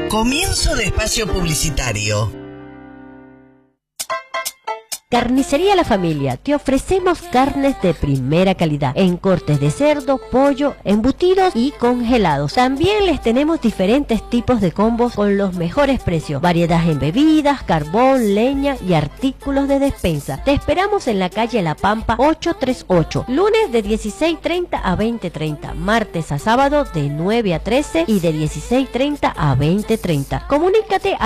Comienzo de espacio publicitario. Carnicería La Familia, te ofrecemos carnes de primera calidad, en cortes de cerdo, pollo, embutidos y congelados. También les tenemos diferentes tipos de combos con los mejores precios, variedad en bebidas, carbón, leña y artículos de despensa. Te esperamos en la calle La Pampa 838, lunes de 16:30 a 20:30, martes a sábado de 9 a 13 y de 16:30 a 20:30. Comunícate